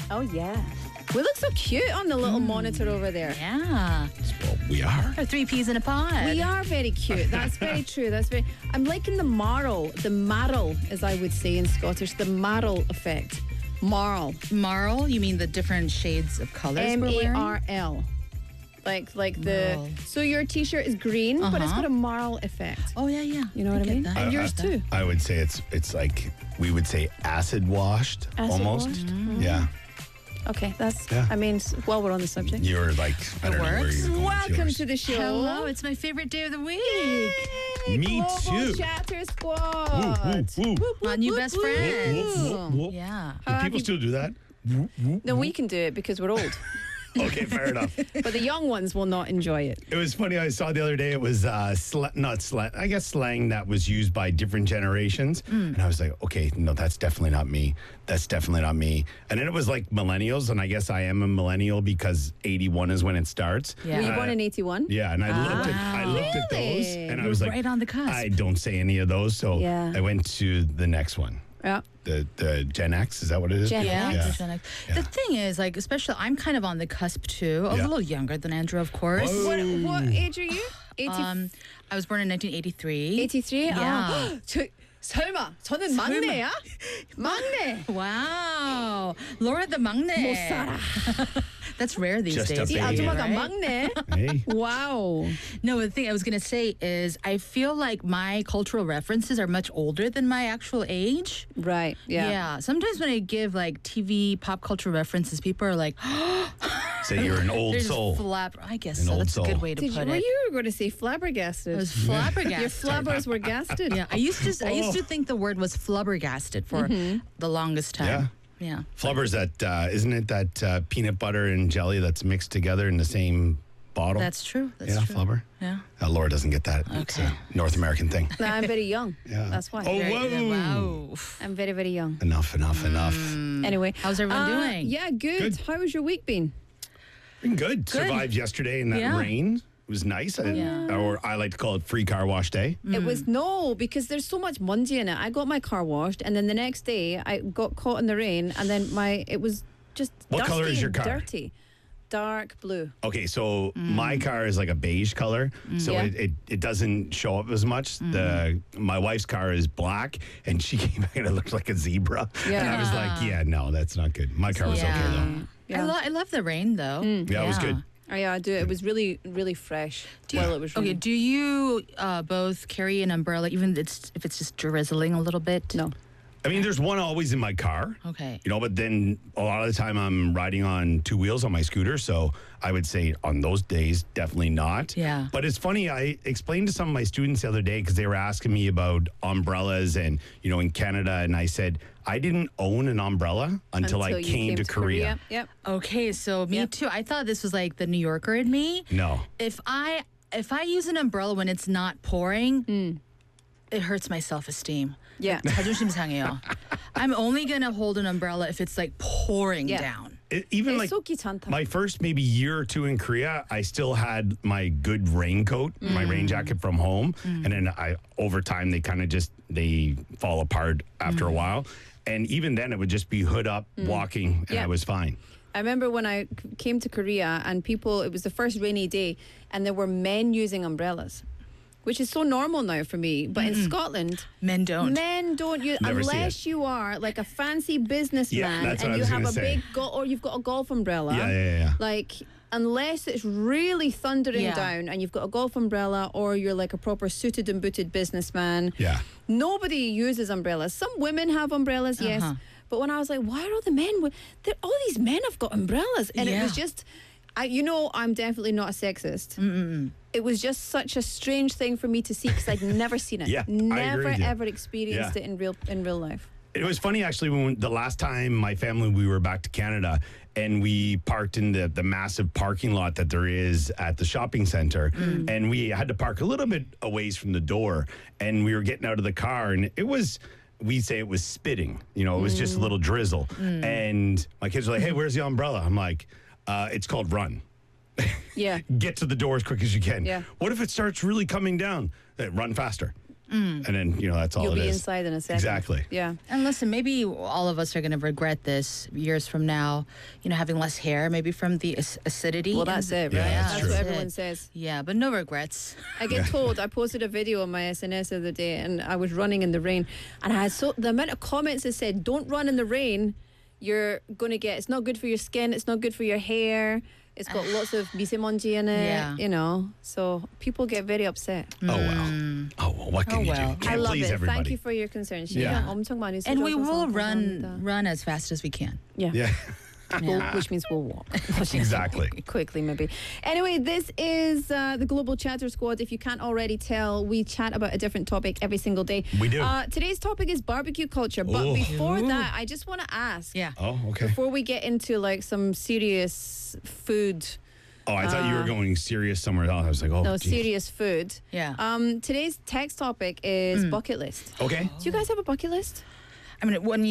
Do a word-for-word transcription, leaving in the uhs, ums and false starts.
Oh, yeah. We look so cute on the little monitor over there. Yeah. Well, we are. Or three peas in a pod. We are very cute. That's very true. That's very. I'm liking the marl, the marl, as I would say in Scottish, the marl effect. Marl. Marl? You mean the different shades of colors M we're A wearing? R L. Like like the. Marl. So your T-shirt is green, but it's Uh-huh. got a marl effect. Oh, yeah, yeah. You know what I get mean? that. And yours too. I would say it's it's like we would say acid washed Acid almost. washed? Yeah. Okay, that's. Yeah. I mean, s- while we're on the subject. You're like I It don't know where works. you're going. with Welcome yours. to the show. Hello, it's my favorite day of the week. Yay, Me Global too. Chatter Woo, Squad. woo, woo. Whoop, My whoop, new whoop, best whoop. friend. Whoop, whoop, whoop. Yeah. Do have people you- still do that? Whoop, whoop, No, whoop. we can do it because we're old. Okay, fair enough. But the young ones will not enjoy it. It was funny. I saw the other day. It was uh, sl- not slang. I guess slang that was used by different generations. And I was like, okay, no, that's definitely not me. That's definitely not me. And then it was like millennials, and I guess I am a millennial because eighty-one is when it starts. Yeah. Were you Uh, born in eighty-one? Yeah, and I looked at I looked at those, Really? and I You're was like, right on the cusp. I don't say any of those, so Yeah. I went to the next one. Yeah. The the Gen X, is that what it is? Gen Yeah, X. it's a Gen X. Yeah. The thing is, like, especially, I'm kind of on the cusp too. A Yeah. little younger than Andrew, of course. Whoa. What, what age are you? eighty, Um, I was born in nineteen eighty-three. eighty-three? Yeah. 아, 저, 설마 저는 막내야? 막내. Wow. Laura the Magne. 못 살아. That's rare these Just a days. 이 baby. 아줌마가 right? 막내. Hey. Wow. No, the thing I was going to say is I feel like my cultural references are much older than my actual age. Right. Yeah. Sometimes when I give like T V pop culture references, people are like, Say you're an old they're just soul. flab. I guess An so. old That's a good soul. way to Did you, put well, it. you were going to say flabbergasted. I was flabbergasted. Your flabbers were gasted. Yeah, I used to I used to Oh. think the word was flubbergasted for the longest time. Yeah. Flubber's that, uh, isn't it that uh, peanut butter and jelly that's mixed together in the same bottle? That's true. That's yeah, true. flubber. Yeah. Uh, Laura doesn't get that. It's a Okay. North American thing. No, I'm very young. Yeah. That's why. Oh, Very- whoa. Wow. I'm very, very young. Enough, enough, enough. Anyway. How's everyone uh, doing? Yeah, good. Good. How has your week been? Been good. Survived yesterday in that Yeah. rain. It was nice. I- Yeah. Or I like to call it free car wash day. It was no, because there's so much mundy in it. I got my car washed, and then the next day I got caught in the rain, and then my it was just What dusty color is your and car? dirty, dark blue. Okay, so my car is like a beige color, so Yeah. it, it, it doesn't show up as much. The my wife's car is black, and she came back and it looked like a zebra. Yeah. And I was like, yeah, no, that's not good. My car was okay though. Yeah. I, lo- I love the rain though. Yeah, it was good. Oh, yeah, I do. It was really, really fresh while it was Okay, raining. do you uh, both carry an umbrella, even if it's, if it's just drizzling a little bit? No. I mean, there's one always in my car. Okay. You know, but then a lot of the time I'm riding on two wheels on my scooter. So I would say on those days, definitely not. Yeah. But it's funny, I explained to some of my students the other day because they were asking me about umbrellas and, you know, in Canada. And I said, I didn't own an umbrella until, I you came, to, Korea. Yep. Okay, so me Yep. too. I thought this was like the New Yorker in me. No. If I if I use an umbrella when it's not pouring, it hurts my self-esteem. Yeah. 자존심 상해요. I'm only gonna hold an umbrella if it's like pouring Yeah. down. It, even It's like so 귀찮다. my first maybe year or two in Korea, I still had my good raincoat, my Mm. rain jacket from home, and then I over time they kind of just they fall apart after Mm. a while, and even then it would just be hood up, walking, and Yeah. I was fine. I remember when I c- came to Korea and people, it was the first rainy day, and there were men using umbrellas, which is so normal now for me. But in Scotland, Men don't. men don't use, Never see unless you are like a fancy businessman that's what and I you was have a gonna say. big, go- or you've got a golf umbrella. Yeah, yeah, yeah. Like, unless it's really thundering Yeah. down and you've got a golf umbrella, or you're like a proper suited and booted businessman, Yeah. nobody uses umbrellas. Some women have umbrellas, yes. Uh-huh. But when I was like, why are all the men? wi- they're- All these men have got umbrellas, and it was Yeah. just, I, you know, I'm definitely not a sexist. Mm-mm. It was just such a strange thing for me to see because I'd never seen it. Yeah, I never agree with you. ever experienced Yeah. it in real in real life. It was funny actually when the last time my family we were back to Canada and we parked in the the massive parking lot that there is at the shopping center, and we had to park a little bit a ways from the door, and we were getting out of the car, and it was. We say it was spitting, you know, it was just a little drizzle. And my kids were like, hey, where's the umbrella? I'm like, uh, it's called run. Yeah. Get to the door as quick as you can. Yeah. What if it starts really coming down? Uh, Run faster. and then you know that's all You'll it be is. inside in a second. Exactly. Yeah. And listen, maybe all of us are going to regret this years from now, you know, having less hair, maybe from the ac- acidity. Well, that's it, right? Yeah, that's that's true. what That's everyone it. says. Yeah, but no regrets. I get told, I posted a video on my S N S the other day and I was running in the rain and I had so the amount of comments that said, don't run in the rain, you're going to get, it's not good for your skin, it's not good for your hair, it's got lots of misemonji in it, Yeah. you know, so people get very upset. Oh well. Oh well. What can Oh, you well. do? I Can't love please it. everybody. Thank you for your concern. Yeah. 엄청 많이 And we 쓰셔서 will 감사합니다. run run as fast as we can. Yeah. Yeah. We'll- which means we'll walk. Exactly. Quickly, maybe. Anyway, this is uh, the Global Chatter Squad. If you can't already tell, we chat about a different topic every single day. We do. Uh, today's topic is barbecue culture. But Oh. before that, I just want to ask. Yeah. Oh, okay. Before we get into like some serious food, Oh, I thought you were going serious somewhere else. I was like, oh, Uh, no, geez. serious food. Yeah. Um, today's text topic is bucket list. Okay. Do you guys have a bucket list? I mean, when